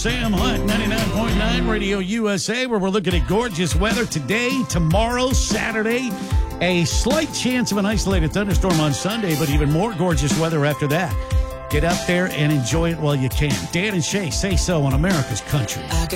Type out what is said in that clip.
Sam Hunt, 99.9 Radio USA, where we're looking at gorgeous weather today, tomorrow, Saturday. A slight chance of an isolated thunderstorm on Sunday, but even more gorgeous weather after that. Get out there and enjoy it while you can. Dan and Shay Say So on America's Country.